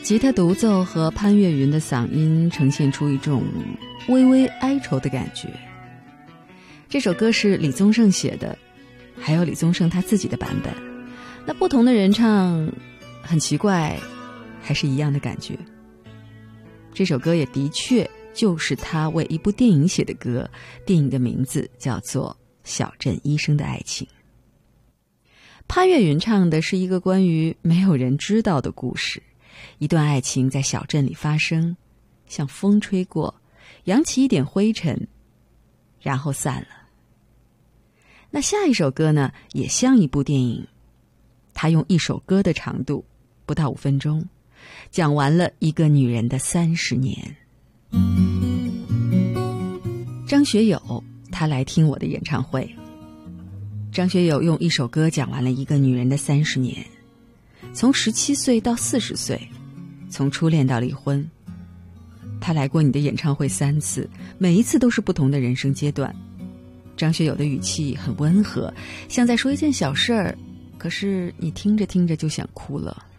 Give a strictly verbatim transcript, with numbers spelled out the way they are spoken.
吉他独奏和潘越云的嗓音呈现出一种微微哀愁的感觉。这首歌是李宗盛写的，还有李宗盛他自己的版本，那不同的人唱很奇怪，还是一样的感觉。这首歌也的确就是他为一部电影写的歌，电影的名字叫做《小镇医生的爱情》。潘越云唱的是一个关于没有人知道的故事，一段爱情在小镇里发生，像风吹过，扬起一点灰尘，然后散了。那下一首歌呢，也像一部电影，他用一首歌的长度，不到五分钟，讲完了一个女人的三十年。张学友，他来听我的演唱会。张学友用一首歌讲完了一个女人的三十年，从十七岁到四十岁，从初恋到离婚。他来过你的演唱会三次，每一次都是不同的人生阶段。张学友的语气很温和，像在说一件小事儿，可是你听着听着就想哭了。